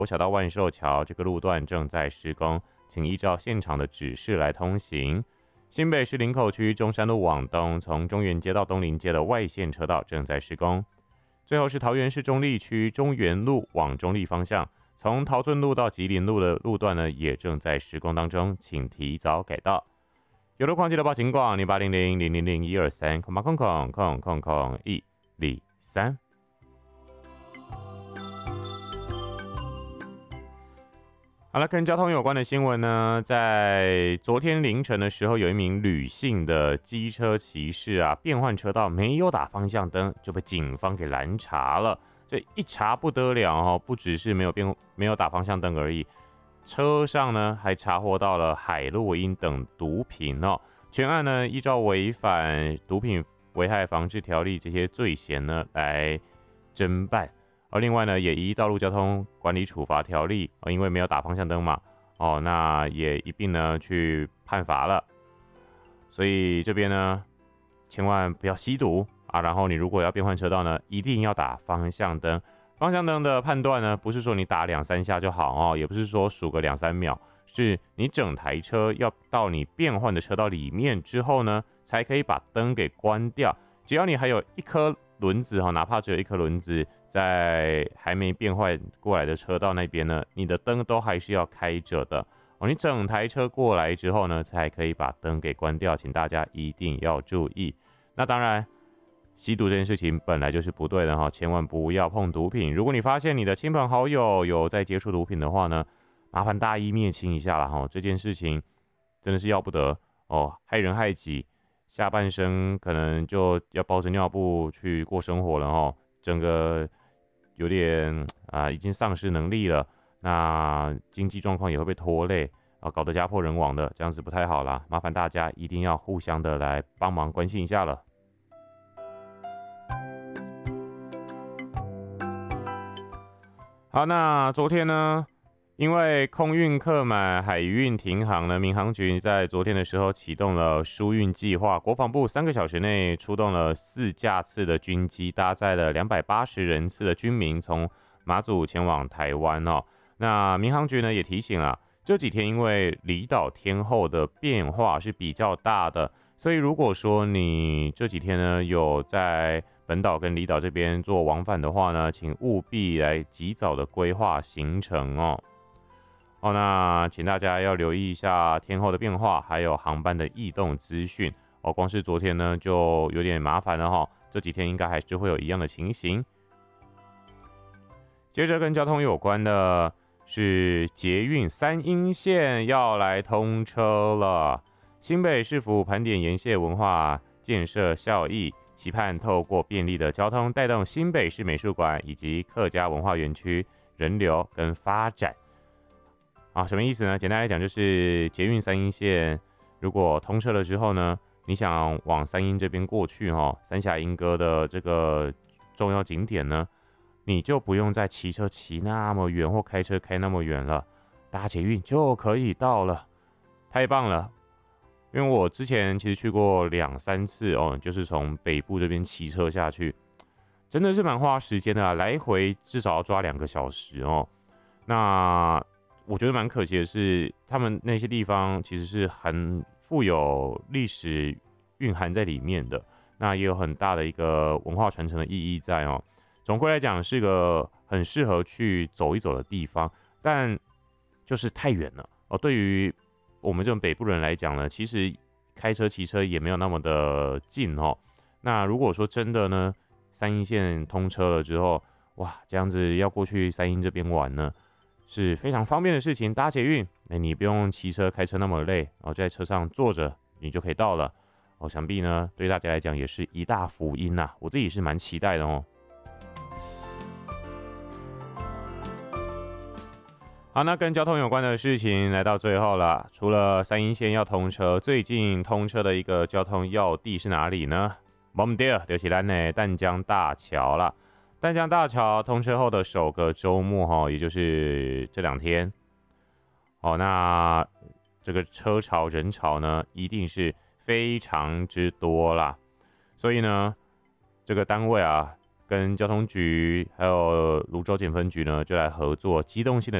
国小到万寿桥这个路段正在施工，请依照现场的指示来通行。新北市林口区中山路往东，从中原街到东林街的外线车道正在施工。最后是桃园市中坜区中原路往中坜方向，从桃村路到吉林路的路段呢，也正在施工当中，请提早改道。有路况记得报警广0800-000-123，0800-123。好了，跟交通有关的新闻呢，在昨天凌晨的时候，有一名吕姓的机车骑士啊，变换车道没有打方向灯，就被警方给拦查了。这一查不得了哦，不只是没有打方向灯而已，车上呢还查获到了海洛因等毒品哦。全案呢依照违反毒品危害防治条例这些罪嫌呢来侦办。而另外呢，也依道路交通管理处罚条例，因为没有打方向灯嘛，那也一并呢去判罚了。所以这边呢，千万不要吸毒啊！然后你如果要变换车道呢，一定要打方向灯。方向灯的判断呢，不是说你打2-3下就好哦，也不是说数个2-3秒，是你整台车要到你变换的车道里面之后呢，才可以把灯给关掉。只要你还有一颗轮子，哪怕只有一颗轮子在还没变换过来的车道那边呢，你的灯都还是要开着的。你整台车过来之后呢，才可以把灯给关掉，请大家一定要注意。那当然，吸毒这件事情本来就是不对的，千万不要碰毒品。如果你发现你的亲朋好友有在接触毒品的话呢，麻烦大义灭亲一下啦，这件事情真的是要不得哦，害人害己。下半生可能就要包着尿布去过生活了整个有点已经丧失能力了，那经济状况也会被拖累搞得家破人亡的，这样子不太好啦，麻烦大家一定要互相的来帮忙关心一下了。好，那昨天呢，因为空运客满，海运停航呢，民航局在昨天的时候启动了疏运计划，国防部3个小时内出动了4架次的军机，搭载了280人次的军民从马祖前往台湾哦。那民航局呢也提醒了，这几天因为离岛天候的变化是比较大的，所以如果说你这几天呢有在本岛跟离岛这边做往返的话呢，请务必来及早的规划行程哦。那请大家要留意一下天候的变化，还有航班的异动资讯光是昨天呢就有点麻烦了这几天应该还是会有一样的情形。接着跟交通有关的是捷运3鶯线要来通车了，新北市府盘点沿线文化建设效益，期盼透过便利的交通带动新北市美术馆以及客家文化园区人流跟发展。什么意思呢？简单来讲就是捷运3鶯线如果通车了之后呢，你想往3鶯这边过去三峡莺歌的这个重要景点呢，你就不用再骑车骑那么远或开车开那么远了，搭捷运就可以到了，太棒了！因为我之前其实去过2-3次就是从北部这边骑车下去，真的是蛮花时间的啊，来回至少要抓2个小时那我觉得蛮可惜的是，他们那些地方其实是很富有历史蕴含在里面的，那也有很大的一个文化传承的意义在总归来讲是个很适合去走一走的地方，但就是太远了对于我们这种北部人来讲呢，其实开车骑车也没有那么的近那如果说真的呢，3鶯线通车了之后，哇，这样子要过去3鶯这边玩呢，是非常方便的事情。搭捷运，你不用骑车开车那么累就在车上坐着，你就可以到了想必呢对大家来讲也是一大福音呐，我自己是蛮期待的好，那跟交通有关的事情来到最后了。除了3鶯线要通车，最近通车的一个交通要地是哪里呢？没错，就是咱的淡江大桥啦。淡江大桥通车后的首个周末也就是这2天那这个车潮人潮呢一定是非常之多啦。所以呢，这个单位跟交通局还有泸州检分局呢，就来合作机动性的